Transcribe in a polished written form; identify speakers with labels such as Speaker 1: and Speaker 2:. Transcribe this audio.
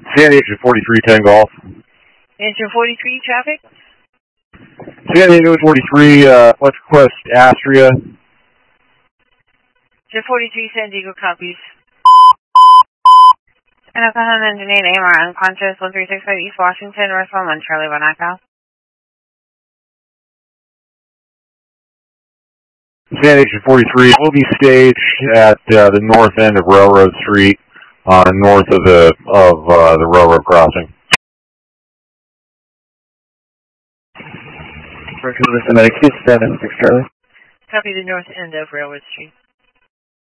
Speaker 1: San Diego 4310 Golf.
Speaker 2: Engine 43 traffic?
Speaker 1: San Diego 43, let's request Astria.
Speaker 2: Engine 43 San Diego copies.
Speaker 3: And if I'm engine 8 AMR unconscious, 1365 East Washington, Russell 1 Charlie 1 Echo.
Speaker 1: San Diego 43 will be staged at the north end of Railroad Street, north of the railroad crossing.
Speaker 4: American Medic, Houston, 6 Charlie.
Speaker 2: Copy the north end of Railroad Street.